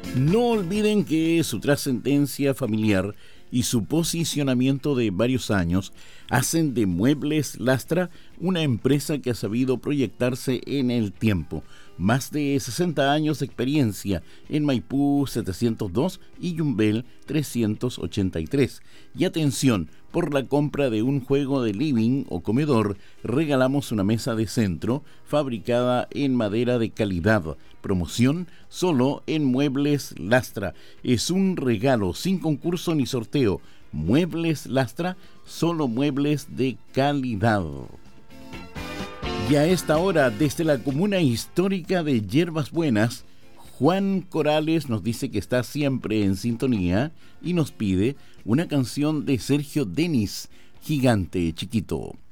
No olviden que su trascendencia familiar y su posicionamiento de varios años hacen de Muebles Lastra una empresa que ha sabido proyectarse en el tiempo. Más de 60 años de experiencia en Maipú 702 y Yumbel 383. Y atención, por la compra de un juego de living o comedor, regalamos una mesa de centro fabricada en madera de calidad. Promoción solo en Muebles Lastra. Es un regalo sin concurso ni sorteo. Muebles Lastra, solo muebles de calidad. Y a esta hora, desde la comuna histórica de Yerbas Buenas, Juan Corales nos dice que está siempre en sintonía y nos pide una canción de Sergio Denis, Gigante Chiquito.